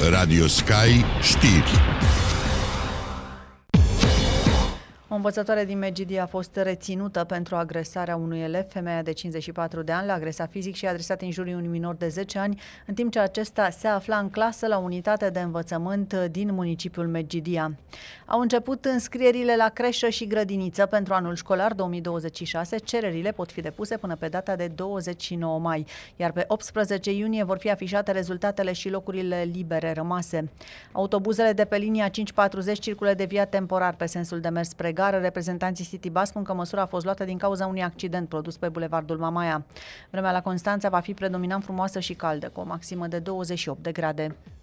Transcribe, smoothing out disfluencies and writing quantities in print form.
Radio Sky Știri. O învățătoare din Medgidia a fost reținută pentru agresarea unui elev. Femeia de 54 de ani l-a agresat fizic și a adresat injurii unui minor de 10 ani, în timp ce acesta se afla în clasă la unitate de învățământ din municipiul Medgidia. Au început înscrierile la creșă și grădiniță pentru anul școlar 2026. Cererile pot fi depuse până pe data de 29 mai, iar pe 18 iunie vor fi afișate rezultatele și locurile libere rămase. Autobuzele de pe linia 540 circulă deviat temporar pe sensul de mers spre gară. Reprezentanții Citybus spun că măsura a fost luată din cauza unui accident produs pe bulevardul Mamaia. Vremea la Constanța va fi predominant frumoasă și caldă, cu o maximă de 28 de grade.